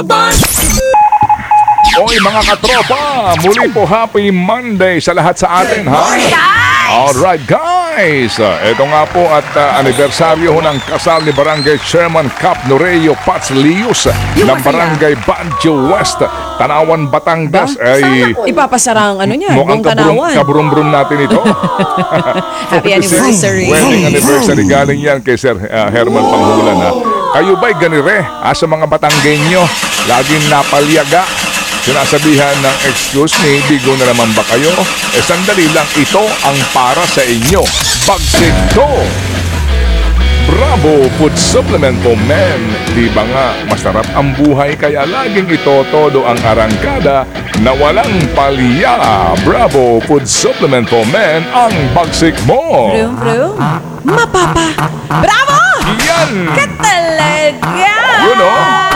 Oy mga katropa, muli po happy Monday sa lahat sa atin, ha? Alright guys, ito nga po at anibersaryo ho ng kasal ni Barangay Chairman Cap Noreo Pats Lius ng Barangay Banjo West, Tanawan, Batangas. Ay, ipapasara ang ano niya, mukhang buong Tanawan. kaburum-brum natin ito. Happy anniversary. Wedding anniversary galing yan kay Sir Herman Panghulan, ha? Kayo ba'y ganire sa mga Batanggenyo? Laging napalyaga. Sinasabihan ng excuse me, bigo na naman ba kayo? Sandali lang, ito ang para sa inyo. Bagsik to! Bravo Food Supplement po, men. Di ba nga, masarap ang buhay kaya laging ito todo ang arangkada na walang palya. Bravo Food Supplement po, men, ang bagsik mo. Brum, mapapa. Bravo! Yan! Katalaga! You know?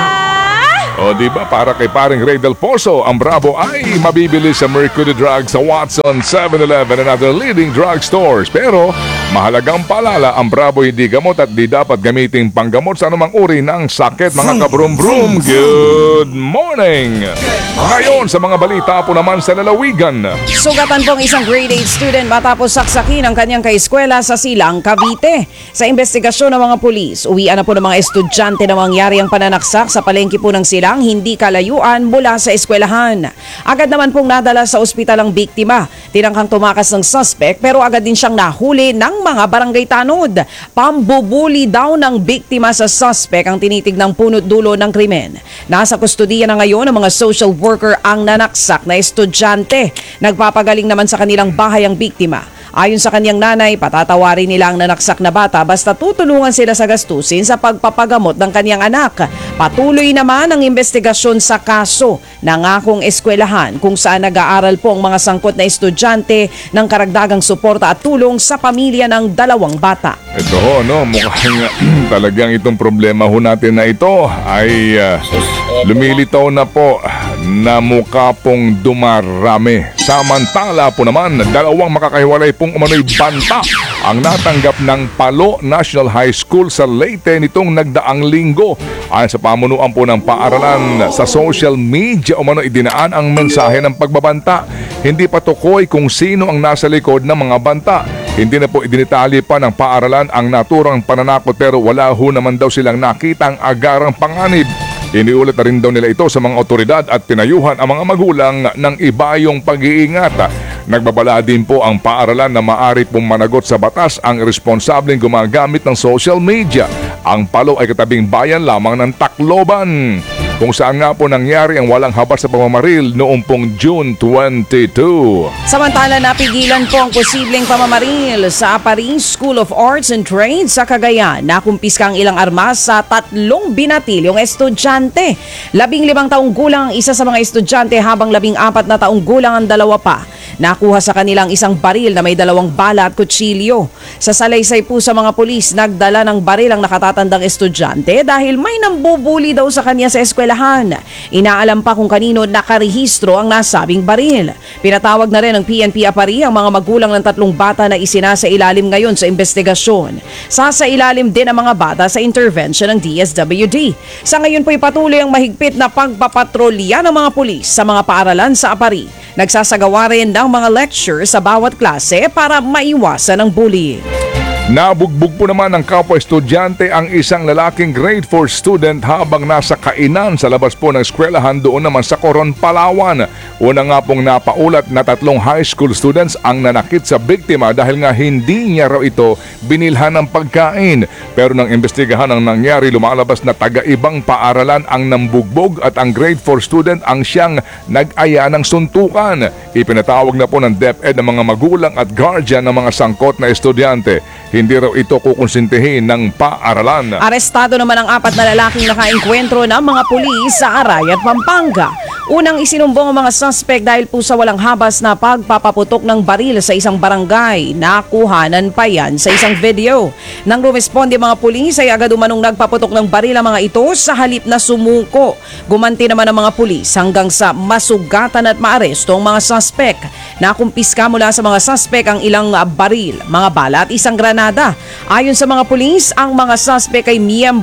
O diba para kay paring Ray Del Pozo, ang Bravo ay mabibili sa Mercury Drug sa Watson, 7-Eleven and other leading drugstores. Pero mahalagang paalala, ang Bravo hindi gamot at di dapat gamitin panggamot sa anumang uri ng sakit, mga kabrum-brum. Good morning! Ngayon sa mga balita po naman sa lalawigan. Sugatan pong isang grade 8 student matapos saksakin ang kanyang kaeskwela sa Silang, Cavite. Sa investigasyon ng mga pulis, uwian na po ng mga estudyante na mangyari ang pananaksak sa palengke po ng Silang, hindi kalayuan mula sa eskwelahan. Agad naman pong nadala sa ospital ang biktima. Tinangkang tumakas ng suspect pero agad din siyang nahuli ng mga barangay tanod. Pambubuli daw ng biktima sa suspect ang tinitignang punot dulo ng krimen. Nasa kustudiya na ngayon ng mga social worker ang nanaksak na estudyante. Nagpapagaling naman sa kanilang bahay ang biktima. Ayon sa kanyang nanay, patatawarin nila ang nanaksak na bata basta tutulungan sila sa gastusin sa pagpapagamot ng kanyang anak. Patuloy naman ang investigasyon sa kaso ng akong eskwelahan kung saan nag-aaral po ang mga sangkot na estudyante ng karagdagang suporta at tulong sa pamilya ng dalawang bata. Ito ho, no, mukhang talagang itong problema ho natin na ito ay lumilitaw na po na mukha pong dumarami. Samantala po naman, dalawang makakahiwalay pong umano'y banta ang natanggap ng Palo National High School sa Leyte nitong nagdaang linggo. Ayon sa pamunuan po ng paaralan, sa social media umano idinaan ang mensahe ng pagbabanta. Hindi pa tukoy kung sino ang nasa likod ng mga banta. Hindi na po idinitali pa ng paaralan ang naturang pananakot pero wala ho naman daw silang nakitang agarang panganib. Iniulit na rin daw nila ito sa mga otoridad at pinayuhan ang mga magulang ng ibayong pag-iingat. Nagbabala din po ang paaralan na maaari pong managot sa batas ang responsableng gumagamit ng social media. Ang Palo ay katabing bayan lamang ng Tacloban, kung saan nga po nangyari ang walang habas sa pamamaril noong pong June 22. Samantala, napigilan po ang posibleng pamamaril sa Aparing School of Arts and Trades sa Cagayan. Nakumpiska ang ilang armas sa 3 binatilyong estudyante. 15 taong gulang ang isa sa mga estudyante habang 14 na taong gulang ang dalawa pa. Nakuha sa kanilang isang baril na may 2 bala at kutsilyo. Sa salaysay po sa mga pulis, nagdala ng baril ang nakatatandang estudyante dahil may nambubuli daw sa kanya sa eskwelahan. Inaalam pa kung kanino nakarehistro ang nasabing baril. Pinatawag na rin ng PNP Apari ang mga magulang ng 3 bata na isinasailalim ngayon sa investigasyon. Sasailalim din ang mga bata sa intervention ng DSWD. Sa ngayon po'y patuloy ang mahigpit na pagpapatrolya ng mga pulis sa mga paaralan sa Apari. Nagsasagawa rin ng mga lecture sa bawat klase para maiwasan ang bullying. Nabugbog po naman ng kapwa estudyante ang isang lalaking grade 4 student habang nasa kainan sa labas po ng eskwelahan doon naman sa Coron, Palawan. Una nga pong napaulat na 3 high school students ang nanakit sa biktima dahil nga hindi niya raw ito binilhan ng pagkain. Pero nang imbestigahan ang nangyari, lumalabas na taga-ibang paaralan ang nambugbog at ang grade 4 student ang siyang nag-aya ng suntukan. Ipinatawag na po ng DepEd ng mga magulang at guardian ng mga sangkot na estudyante. Hindi raw ito kukonsintihin ng paaralan. Arestado naman ang 4 na lalaking nakaengkwentro ng mga pulis sa Arayat, Pampanga. Unang isinumbong ang mga suspect dahil po sa walang habas na pagpapaputok ng baril sa isang barangay. Nakuhanan pa yan sa isang video. Nang rumesponde mga pulis ay agad umanong nagpaputok ng baril ang mga ito sa halip na sumuko. Gumanti naman ang mga pulis hanggang sa masugatan at maaresto ang mga suspect. Nakumpiska mula sa mga suspect ang ilang baril, mga bala at isang granada. Ayon sa mga pulis, ang mga suspect ay miyembro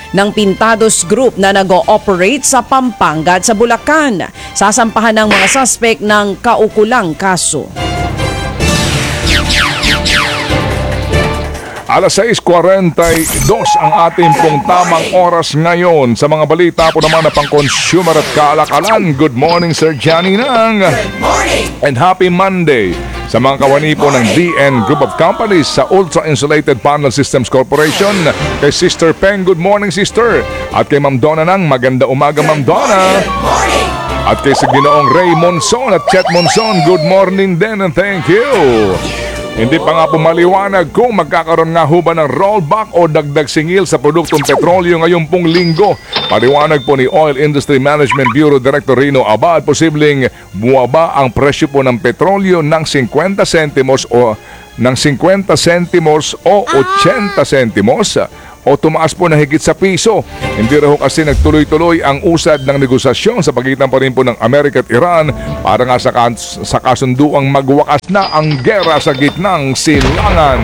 ng Pintados Group na nag-ooperate sa Pampanga at sa Bulacan. Sasampahan ng mga suspect ng kaukulang kaso. Alas 6:42 ang ating pong tamang oras ngayon. Sa mga balita po naman na pang-consumer at kaalakalan. Good morning, Sir Johnny Nang. Good morning! And happy Monday sa mga kawani po ng DN Group of Companies sa Ultra Insulated Panel Systems Corporation. Kay Sister Peng, good morning, Sister. At kay Ma'am Donna Nang, maganda umaga, Ma'am Donna. Good morning! At kay sa Ginoong Ray Monson at Chet Monson, good morning din and thank you. Hindi pa nga po maliwanag kung magkakaroon nga ho ba ng rollback o dagdag singil sa produktong petrolyo ngayong pong linggo. Paliwanag po ni Oil Industry Management Bureau Director Rino Abad, posibleng buwaba ang presyo po ng petrolyo ng 50 sentimos o 80 sentimos o tumaas po na higit sa piso. Hindi raw kasi nagtuloy-tuloy ang usad ng negosasyon sa pagitan pa rin po ng Amerika at Iran para nga sa kasunduang magwakas na ang gera sa gitnang silangan.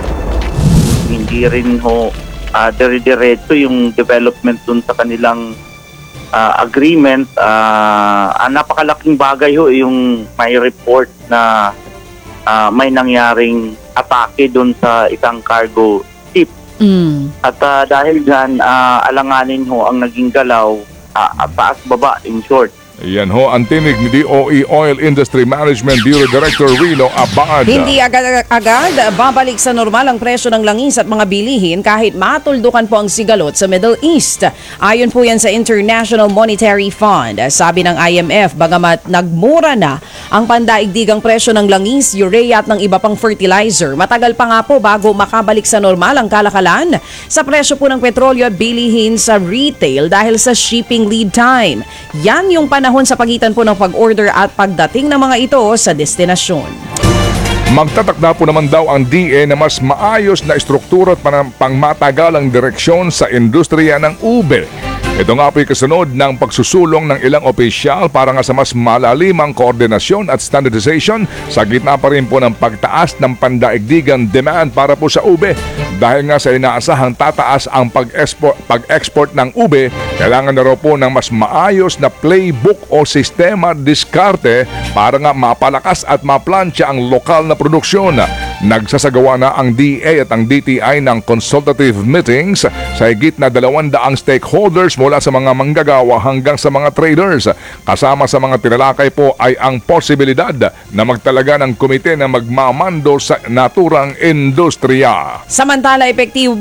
Hindi rin ho dire-diretso yung development dun sa kanilang agreement. Napakalaking bagay ho yung may report na may nangyaring atake dun sa isang cargo ship. At dahil dyan, alanganin ho ang naging galaw, taas baba in short. Yan ho ang tinig ni DOE Oil Industry Management Bureau Director Rino Abad. Hindi agad babalik sa normal ang presyo ng langis at mga bilihin kahit matuldukan po ang sigalot sa Middle East. Ayon po yan sa International Monetary Fund. Sabi ng IMF, bagamat nagmura na ang pandaigdigang presyo ng langis, urea at ng iba pang fertilizer, matagal pa nga po bago makabalik sa normal ang kalakalan sa presyo po ng petrolyo at bilihin sa retail dahil sa shipping lead time. Yan yung panahon sa pagitan po ng pag-order at pagdating ng mga ito sa destinasyon. Magtatakda po naman daw ang DE na mas maayos na istruktura at pangmatagalang direksyon sa industriya ng ube. Ito nga po yung kasunod ng pagsusulong ng ilang opisyal para nga sa mas malalimang koordinasyon at standardization sa gitna pa rin po ng pagtaas ng pandaigdigang demand para po sa ube. Dahil nga sa inaasahang tataas ang pag-export ng ube, kailangan na raw po ng mas maayos na playbook o sistema diskarte para nga mapalakas at maplansya ang lokal na produksyon. Nagsasagawa na ang DA at ang DTI ng consultative meetings sa higit na 200 stakeholders mula sa mga manggagawa hanggang sa mga traders. Kasama sa mga tinalakay po ay ang posibilidad na magtalaga ng komite na magmamando sa naturang industriya. Samantala, epektibo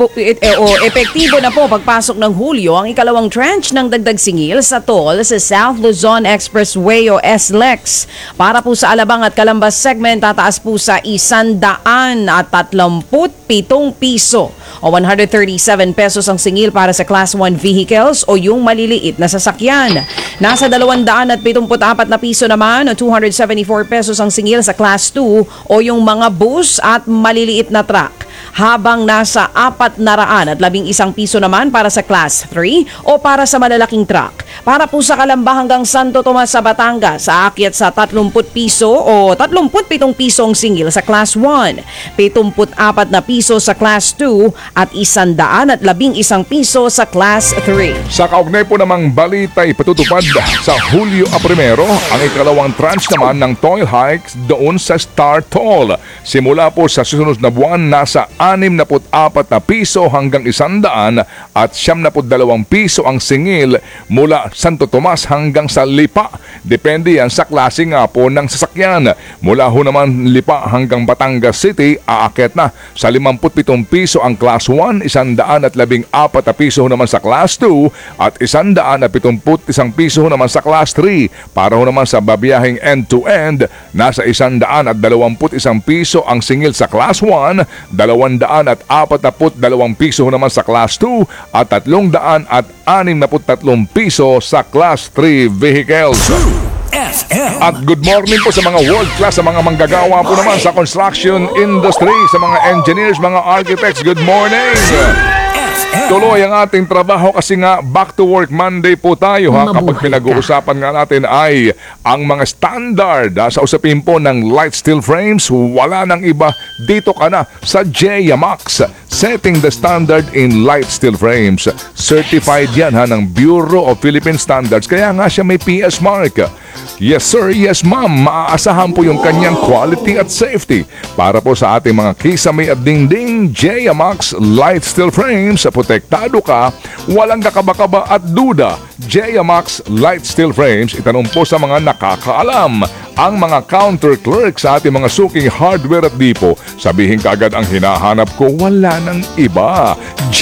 na po pagpasok ng Hulyo ang ikalawang tranche ng dagdag singil sa toll sa South Luzon Expressway o SLEX. Para po sa Alabang at Calambas segment, tataas po sa 137 piso o 137 pesos ang singil para sa Class 1 vehicles o yung maliliit na sasakyan. Nasa 274 na piso naman o 274 pesos ang singil sa Class 2 o yung mga bus at maliliit na truck. Habang nasa 411 piso naman para sa Class 3 o para sa malalaking truck. Para po sa Calamba hanggang Santo Tomas sa Batangas, aakyat sa 30 piso o 37 piso ang singil sa Class 1, 74 na piso sa Class 2 at 111 piso sa Class 3. Sa kaugnay po namang balita, ipatutupad sa Hulyo 1 ang ikalawang tranche naman ng toll hikes doon sa Star Toll. Simula po sa susunod na buwan, nasa 64 na piso hanggang 100 at 72 piso ang singil mula Santo Tomas hanggang sa Lipa. Depende yan sa klase nga po ng sasakyan. Mula ho naman Lipa hanggang Batangas City, aakyat na sa 57 piso ang Class 1, 114 na piso naman sa Class 2 at 171 piso naman sa Class 3. Para ho naman sa babiyahing end-to-end, nasa 121 piso ang singil sa Class 1, 242 piso naman sa Class 2 at 363 piso sa Class 3 vehicles. At good morning po sa mga world class, sa mga manggagawa po naman sa construction industry, sa mga engineers, mga architects. Good morning! Tuloy ang ating trabaho kasi nga back to work Monday po tayo ha. Kapag Mabuhay pinag-uusapan nga natin ay ang mga standard sa usapin po ng light steel frames, wala nang iba, dito ka na sa JMax. Setting the standard in light steel frames. Certified yan ha ng Bureau of Philippine Standards, kaya nga siya may PS mark. Yes sir, yes ma'am, maaasahan po yung kanyang quality at safety. Para po sa ating mga kisame at dingding, JMax Light Steel Frames, protektado ka, walang kakaba-kaba at duda. JMax Light Steel Frames, itanong po sa mga nakakaalam. Ang mga counter clerk sa ating mga suking hardware at dipo, sabihin kaagad ang hinahanap ko, wala nang iba.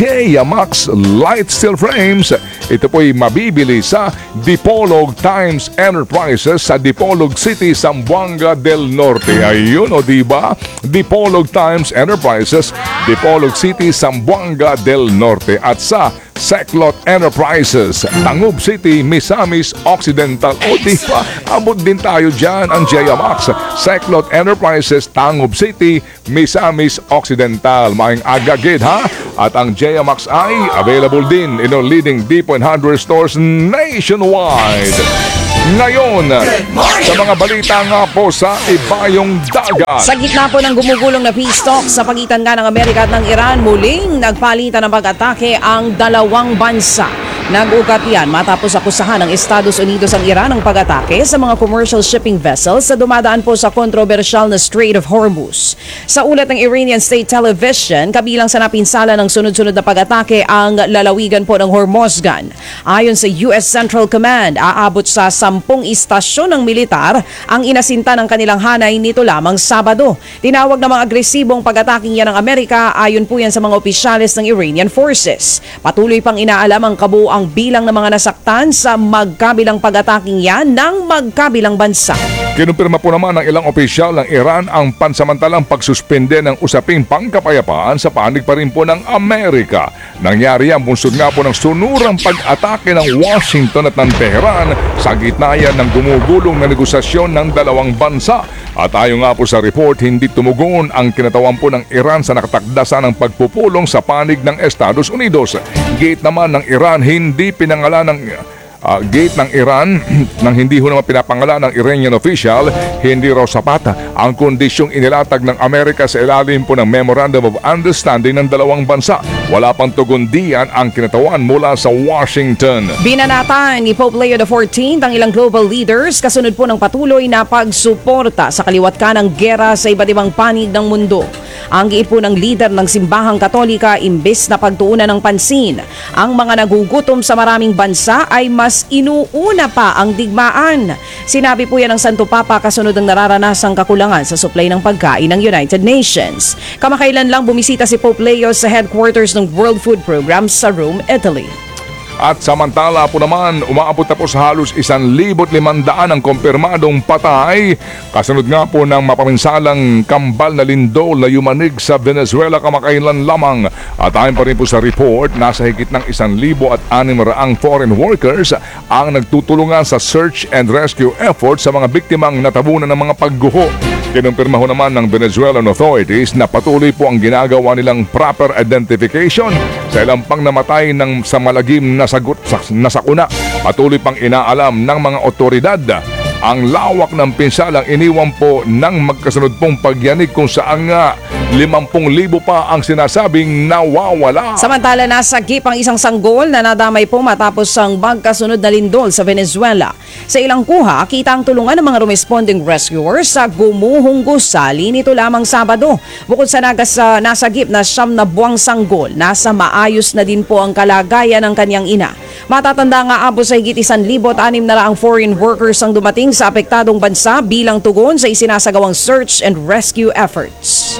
JMax Light Steel Frames, ito po'y mabibili sa Dipolog Times Enterprises sa Dipolog City, Zamboanga del Norte. Ayun o diba? Dipolog Times Enterprises, Dipolog City, Zamboanga del Norte, at sa Seclot Enterprises, Tangub City, Misamis Occidental. O diba? Abot din tayo dyan ang JMax. Seclot Enterprises, Tangub City, Misamis Occidental. Maing agagid ha? At ang JMax ay available din in our leading depot and hardware stores nationwide. Ngayon, sa mga balita nga po sa ibayong dagat. Sa gitna po ng gumugulong na peace talk sa pagitan nga ng Amerika at ng Iran, muling nagpalitan ng pag-atake ang dalawang bansa. Nag-ugat yan matapos akusahan ng Estados Unidos ang Iran ng pag-atake sa mga commercial shipping vessels sa dumadaan po sa kontrobersyal na Strait of Hormuz. Sa ulat ng Iranian State Television, kabilang sa napinsala ng sunod-sunod na pag-atake ang lalawigan po ng Hormozgan. Ayon sa US Central Command, aabot sa 10 istasyon ng militar ang inasinta ng kanilang hanay nito lamang Sabado. Tinawag na mga agresibong pag-ataking yan ng Amerika, ayon po yan sa mga opisyales ng Iranian forces. Patuloy pang inaalam ang kabuang bilang ng mga nasaktan sa magkabilang pag-ataking yan ng magkabilang bansa. Kinumpirma po naman ng ilang opisyal ng Iran ang pansamantalang pagsuspende ng usaping pangkapayapaan sa panig pa rin po ng Amerika. Nangyari ang bunsod nga po ng sunurang pag-atake ng Washington at ng Tehran sa gitna yan ng gumugulong na negosasyon ng dalawang bansa. At ayon nga po sa report, hindi tumugon ang kinatawan po ng Iran sa nakatakdasan ng pagpupulong sa panig ng Estados Unidos. Gate naman ng Iran, hindi pinangalan ng gate ng Iran nang hindi ho naman pinapangalan ng Iranian official, hindi raw sapat ang kondisyong inilatag ng Amerika sa ilalim po ng Memorandum of Understanding ng dalawang bansa. Wala pang tugon diyan ang kinatawan mula sa Washington. Binanatan ni Pope Leo XIV ang ilang global leaders kasunod po ng patuloy na pagsuporta sa kaliwat kanang gera sa iba't ibang panig ng mundo. Ang giit po ng leader ng Simbahang Katolika, imbes na pagtuunan ng pansin ang mga nagugutom sa maraming bansa, ay mas inuuna pa ang digmaan. Sinabi po yan ng Santo Papa kasunod ng nararanasang kakulangan sa supply ng pagkain ng United Nations. Kamakailan lang bumisita si Pope Leo sa headquarters ng World Food Program sa Rome, Italy. At samantala po naman, umaabot na po sa halos 1,500 ang kumpirmadong patay. Kasunod nga po ng mapaminsalang kambal na lindol na yumanig sa Venezuela kamakailan lamang. At ayon pa rin po sa report, nasa higit ng 1,600 foreign workers ang nagtutulungan sa search and rescue effort sa mga biktimang natabunan ng mga pagguho. Kinumpirma ho naman ng Venezuelan authorities na patuloy po ang ginagawa nilang proper identification sa ilang pang namatay ng sa malagim na sakuna. Patuloy pang inaalam ng mga otoridad ang lawak ng pinsalang iniwan po ng magkasunod pong pagyanig kung saan nga 50,000 pa ang sinasabing nawawala. Samantala, nasagip ang isang sanggol na nadamay po matapos ang magkasunod na lindol sa Venezuela. Sa ilang kuha, kita ang tulungan ng mga responding rescuers sa gumuhong gusali nito lamang Sabado. Bukod sa nasagip na 9 na buwang sanggol, nasa maayos na din po ang kalagayan ng kanyang ina. Matatanda nga abot sa higit 1,600 foreign workers ang dumating sa apektadong bansa bilang tugon sa isinasagawang search and rescue efforts.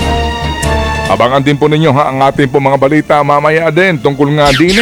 Abangan din po ninyo ang ating po mga balita mamaya din tungkol nga din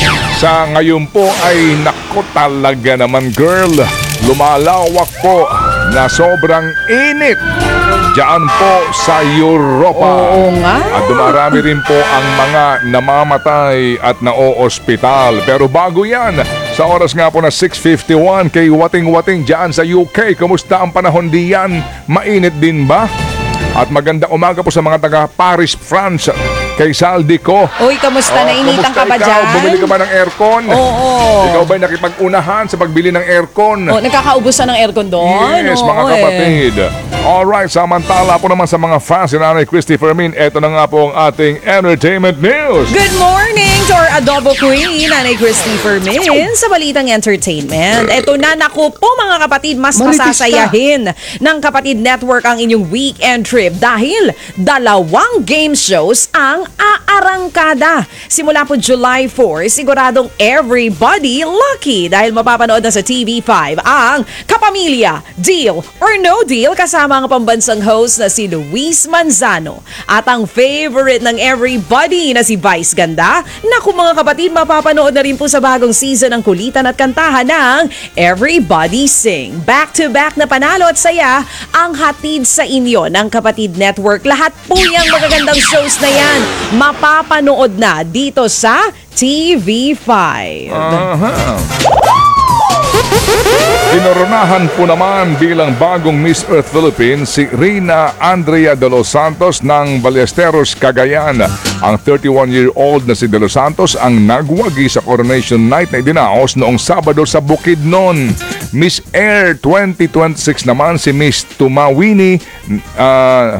sa ngayon po ay nako talaga naman girl, lumalawak po na sobrang init diyan po sa Europa. Oo nga. At dumarami rin po ang mga namamatay at naoospital. Pero bago yan, sa oras nga po na 6:51 kay Wating-Wating diyan sa UK, kumusta ang panahon diyan? Mainit din ba? At magandang umaga po sa mga taga Paris, France. kay Saldi ko. Uy, kamusta? Nainitan ka ba Ikaw? dyan? Bumili ka ba ng aircon? Oo. Ikaw ba'y nakipag-unahan sa pagbili ng aircon? Oh, nagkakaubusan ng aircon doon? Yes, Oo, mga kapatid. Alright, samantala po naman sa mga fans ni Nanay Christy Fermin, eto na nga po ang ating entertainment news. Good morning to our Adobo Queen, Nanay Christy Fermin, sa Balitang Entertainment. Eto na, naku po mga kapatid, mas masasayahin ng Kapatid Network ang inyong weekend trip dahil 2 game shows ang aarangkada. Simula po July 4, siguradong everybody lucky dahil mapapanood na sa TV5 ang Kapamilya, Deal or No Deal kasama ang pambansang host na si Luis Manzano at ang favorite ng everybody na si Vice Ganda. Naku mga kapatid, mapapanood na rin po sa bagong season ng kulitan at kantahan ng Everybody Sing. Back-to-back na panalo at saya ang hatid sa inyo ng Kapatid Network. Lahat po yung magagandang shows na yan mapapanood na dito sa TV5. Kinoronahan po naman bilang bagong Miss Earth Philippines si Rina Andrea de los Santos ng Ballesteros, Cagayan. Ang 31-year-old na si de los Santos ang nagwagi sa coronation night na idinaos noong Sabado sa Bukidnon. Miss Air 2026 naman si Miss Tumawini